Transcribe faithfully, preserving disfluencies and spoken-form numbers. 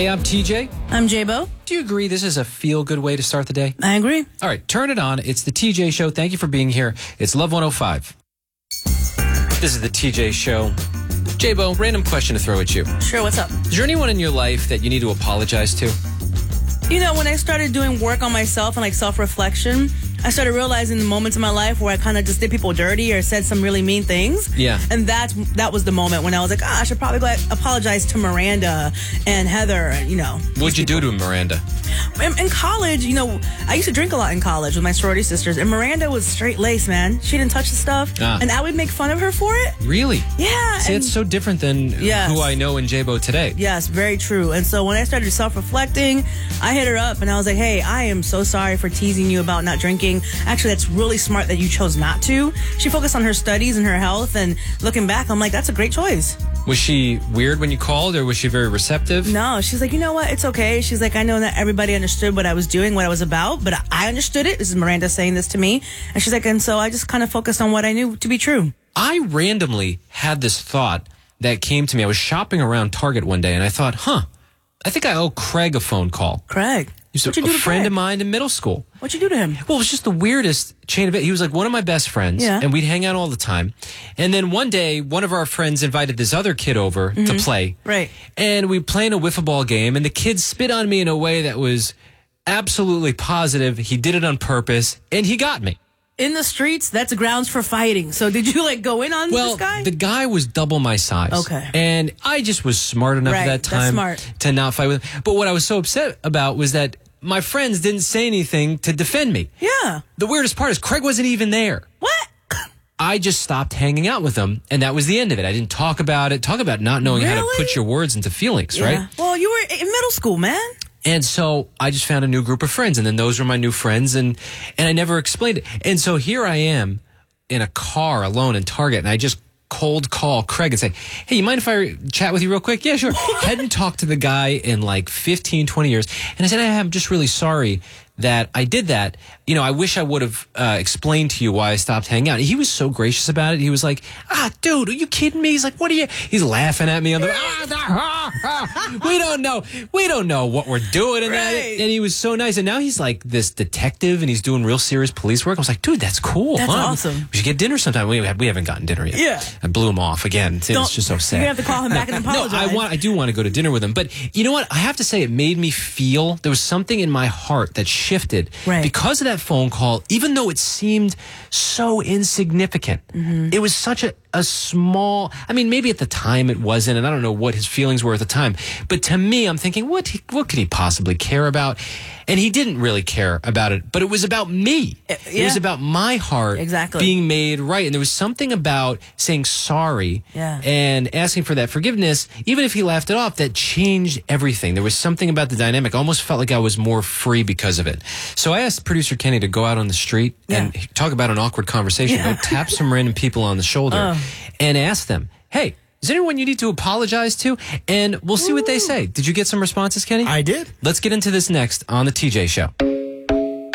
Hey, I'm T J. I'm J-Bo. Do you agree this is a feel-good way to start the day? I agree. All right, turn it on. It's the T J Show. Thank you for being here. It's Love one oh five. This is the T J Show. J-Bo, random question to throw at you. Sure, what's up? Is there anyone in your life that you need to apologize to? You know, when I started doing work on myself and like self-reflection, I started realizing the moments in my life where I kind of just did people dirty or said some really mean things. Yeah. And that's, that was the moment when I was like, ah, I should probably like, apologize to Miranda and Heather and, you know. What'd you do to Miranda? In, in college, you know, I used to drink a lot in college with my sorority sisters, and Miranda was straight lace, man. She didn't touch the stuff, Ah. and I would make fun of her for it. Really? Yeah. See, and- it's so different than Yes. who I know in J-Bo today. Yes, very true. And so when I started self-reflecting, I hit her up and I was like, hey, I am so sorry for teasing you about not drinking. Actually, that's really smart that you chose not to. She focused on her studies and her health, and looking back, I'm like, that's a great choice. Was she weird when you called, or was she very receptive? No, she's like, you know what? It's okay. She's like, I know that everybody understood what I was doing, what I was about, but I understood it. This is Miranda saying this to me. And she's like, and so I just kind of focused on what I knew to be true. I randomly had this thought that came to me. I was shopping around Target one day, and I thought, huh, I think I owe Craig a phone call. Craig. He's What'd a, you do a to friend Craig? of mine in middle school. What'd you do to him? Well, it was just the weirdest chain of it. He was like one of my best friends, Yeah. and we'd hang out all the time. And then one day, one of our friends invited this other kid over to play. Right. And we played a wiffle ball game, and the kid spit on me in a way that was absolutely positive. He did it on purpose, and he got me. In the streets, that's grounds for fighting. So did you like go in on Well, this guy? the guy was double my size. Okay. And I just was smart enough Right, at that that's time smart. to not fight with him. But what I was so upset about was that my friends didn't say anything to defend me. Yeah. The weirdest part is Craig wasn't even there. What? I just stopped hanging out with him, and that was the end of it. I didn't talk about it. Talk about not knowing how to Really? put your words into feelings, Yeah. right? Well, you were in middle school, man. And so I just found a new group of friends, and then those were my new friends, and, and I never explained it. And so here I am in a car alone in Target, and I just cold call Craig and say, hey, you mind if I chat with you real quick? Yeah, sure. Hadn't talked to the guy in like fifteen, twenty years. And I said, I'm just really sorry that I did that. You know, I wish I would have uh, explained to you why I stopped hanging out. He was so gracious about it. He was like, ah, dude, are you kidding me? He's like, what are you? He's laughing at me on the, ah, ah, ah. we don't know. We don't know what we're doing in that. Right. And he was so nice. And now he's like this detective, and he's doing real serious police work. I was like, dude, that's cool. That's huh? awesome. We should get dinner sometime. We, we haven't gotten dinner yet. Yeah. I blew him off again. It's, Don't- it's just so sad. You're going to have to call him back and No, apologize. I want. I do want to go to dinner with him, but you know what? I have to say, it made me feel there was something in my heart that shifted Right. because of that phone call. Even though it seemed so insignificant, Mm-hmm. it was such a a small. I mean, maybe at the time it wasn't, and I don't know what his feelings were at the time. But to me, I'm thinking, what he, what could he possibly care about? And he didn't really care about it, but it was about me. It yeah. was about my heart Exactly. being made right, and there was something about saying sorry Yeah. and asking for that forgiveness, even if he laughed it off, that changed everything. There was something about the dynamic. I almost felt like I was more free because of it. So I asked producer Kenny to go out on the street and Yeah. talk about an awkward conversation. Yeah. Go tap some random people on the shoulder and ask them, hey, is there anyone you need to apologize to? And we'll see what they say. Did you get some responses, Kenny? I did. Let's get into this next on the T J Show.